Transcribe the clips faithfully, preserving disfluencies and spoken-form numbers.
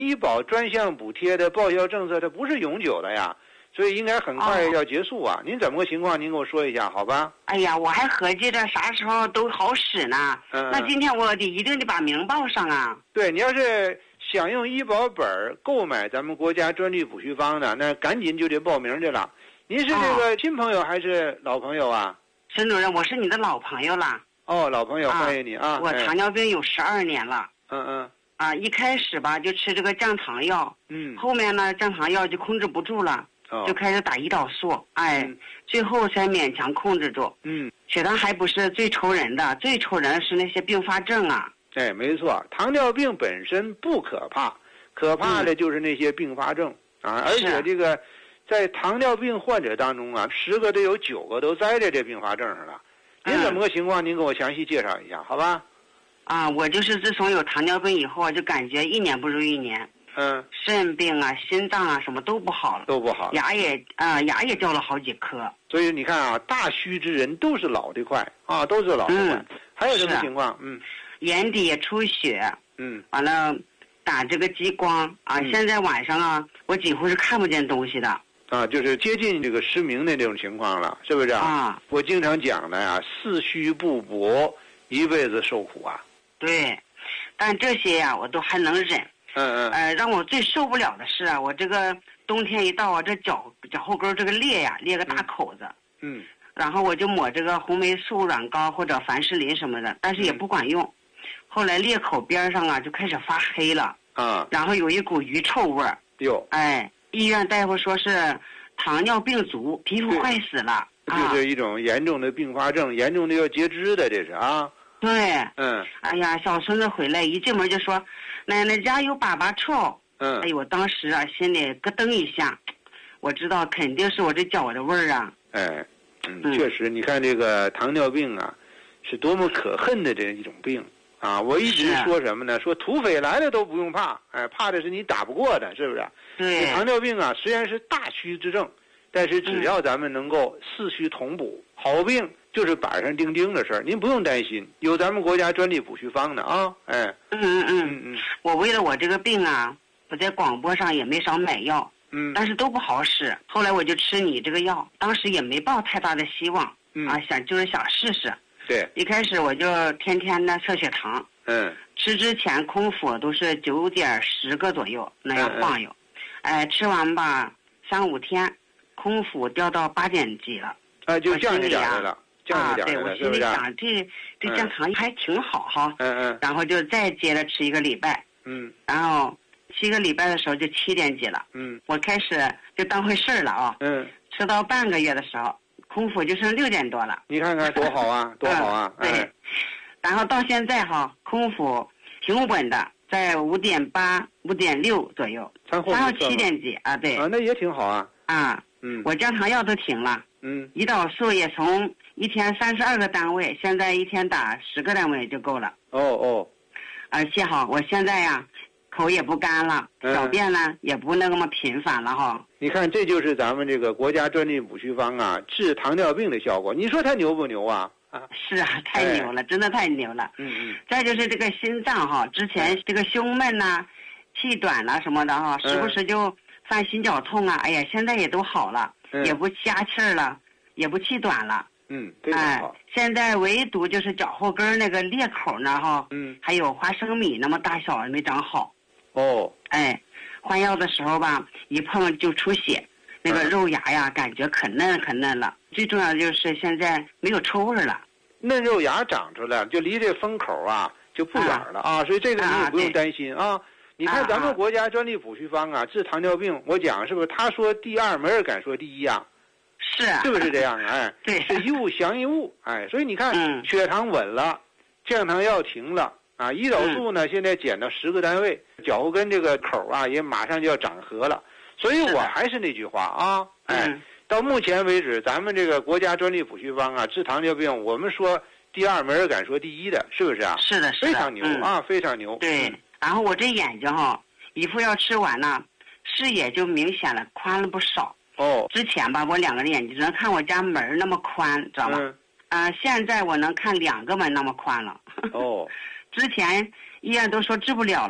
医保专项补贴的报销政策它不是永久的呀，所以应该很快要结束啊。哦、您怎么个情况？您给我说一下，好吧？ 哎呀，我还合计着啥时候都好使呢。嗯，那今天我得一定得把名报上啊。 对，你要是想用医保本购买咱们国家专利补序方的，那赶紧就得报名去了。您是这个新朋友还是老朋友啊？ 沈主任，我是你的老朋友了。 哦，老朋友， 啊、 欢迎你啊！ 我糖尿病有十二年了。 嗯嗯。 啊，一开始吧就吃这个降糖药， 嗯， 后面呢降糖药就控制不住了，哦、就开始打胰岛素，哎，嗯、最后才勉强控制住。 嗯， 血糖还不是最愁人的，最愁人的是那些并发症啊。 哎，没错，糖尿病本身不可怕，可怕的就是那些并发症、嗯、啊，而且这个在糖尿病患者当中啊，十个都有九个都栽在这并发症上了。您怎么个情况？您给我详细介绍一下，好吧？ 啊，我就是自从有糖尿病以后，就感觉一年不如一年。 嗯， 肾病啊、心脏啊什么都不好了， 都不好， 牙也啊、呃、牙也掉了好几颗。 所以你看啊，大虚之人都是老得快啊，都是老得快。嗯、还有什么情况？嗯， 眼底也出血。 嗯， 完了打这个激光啊、嗯，现在晚上啊，我几乎是看不见东西的。 啊，就是接近这个失明的这种情况了，是不是啊？ 啊， 我经常讲的呀，四虚不搏，一辈子受苦啊。 对，但这些呀，我都还能忍。 嗯嗯。 呃，让我最受不了的是啊，我这个冬天一到啊，这脚脚后跟这个裂呀，裂个大口子。 嗯。 然后我就抹这个红霉素软膏或者凡士林什么的，但是也不管用。嗯、后来裂口边上啊就开始发黑了。 啊。 然后有一股鱼臭味儿。 哟。 哎，医院大夫说是糖尿病足，皮肤坏死了。 就是一种严重的并发症，啊、严重的要截肢的，这是啊。 对， 嗯， 哎呀，小孙子回来一进门就说：“奶奶家有粑粑臭。” 嗯， 哎呦，我当时啊心里咯噔一下，我知道肯定是我这脚的味儿啊。 哎，嗯，确实，你看这个糖尿病啊，是多么可恨的这一种病啊！我一直说什么呢？说土匪来了都不用怕，哎，怕的是你打不过的，是不是？ 对。 糖尿病啊，虽然是大虚之症，但是只要咱们能够四虚同补，好病。就是板上钉钉的事儿，您不用担心，有咱们国家专利补序方的啊，哎， 嗯嗯嗯嗯嗯，我为了我这个病啊，我在广播上也没少买药， 嗯， 但是都不好使。后来我就吃你这个药，当时也没抱太大的希望， 嗯啊，想就是想试试。 对， 一开始我就天天的测血糖， 嗯， 吃之前空腹都是九点十个左右那样晃悠，嗯嗯、哎，吃完吧三五天，空腹掉到八点几了， 啊，就降下来了。 啊，对，我心里想，这这降糖还挺好哈。 嗯嗯。 然后就再接着吃一个礼拜。 嗯。 然后七个礼拜的时候就七点几了。 嗯。 我开始就当回事儿了啊。 嗯。 吃到半个月的时候，空腹就剩六点多了。 你看看多好啊，多好啊！ 嗯、对。然后到现在哈，空腹挺稳的，在五点八、五点六左右。 餐后。 然后七点几啊，对。 啊，那也挺好啊。 啊。 嗯。 我降糖药都停了。 嗯。 胰岛素也从一天三十二个单位，现在一天打十个单位就够了。 哦哦， 而且哈，我现在呀，口也不干了， 嗯、 小便呢也不那么频繁了哈。 你看，这就是咱们这个国家专利补序方啊，治糖尿病的效果。你说它牛不牛啊？啊， 是啊，太牛了，哎、真的太牛了。 嗯嗯。 再就是这个心脏哈，之前这个胸闷呐、啊、气短呐、啊、什么的哈，时不时就犯心绞痛啊。哎呀，现在也都好了， 嗯、 也不夹气儿了，也不气短了。 嗯，非常好。 哎，现在唯独就是脚后跟那个裂口呢，哈， 嗯， 还有花生米那么大小没长好。 哦， 哎，换药的时候吧，一碰就出血，那个肉芽呀，嗯、感觉可嫩可嫩了。最重要的就是现在没有臭味了。 嫩肉芽长出来，就离这风口啊就不远了啊，啊所以这个你也不用担心啊。啊你看咱们国家专利补序方啊，治糖尿病，我讲是不是？他说第二，没人敢说第一呀。 是啊， 是不是这样啊？哎， 对， 是一物降一物，哎，所以你看， 嗯、 血糖稳了，降糖药停了啊，胰岛素呢、嗯、现在减到十个单位，脚后跟这个口啊也马上就要长合了，所以我还是那句话啊，哎、 嗯， 到目前为止，咱们这个国家专利补序方啊，治糖尿病，我们说第二没人敢说第一的，是不是啊？ 是的，是的， 非常牛、 嗯、 啊，非常牛。 对， 嗯、 然后我这眼睛哈，一副药吃完了，视野就明显了，宽了不少。 哦， 之前吧，我两个眼睛只能看我家门那么宽，知道吗？ 嗯。 啊、呃，现在我能看两个门那么宽了。 哦。 之前医院都说治不了了，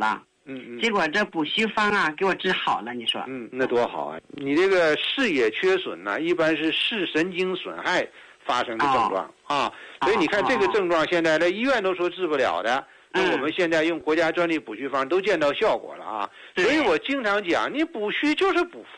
嗯嗯。 结果这补虚方啊，给我治好了，你说？ 嗯，那多好啊！你这个视野缺损呢，一般是视神经损害发生的症状、哦、啊。所以你看这个症状，现在在医院都说治不了的。那我们现在用国家专利补虚方都见到效果了啊，所以我经常讲，你补虚就是补